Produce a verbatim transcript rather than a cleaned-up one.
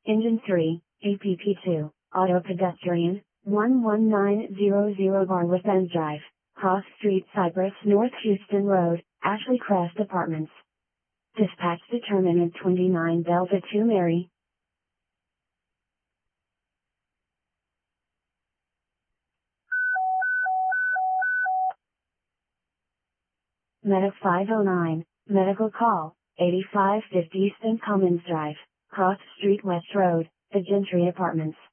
Engine three, A P P two, Auto Pedestrian, one one nine zero zero Bartlett Benz Drive, Cross Street Cypress North Houston Road, Ashley Crest Apartments. Dispatch determinant twenty-nine Delta two Mary. Medic five oh nine, medical call, eighty-five fifty Saint Commons Drive, Cross Street West Road, The Gentry Apartments.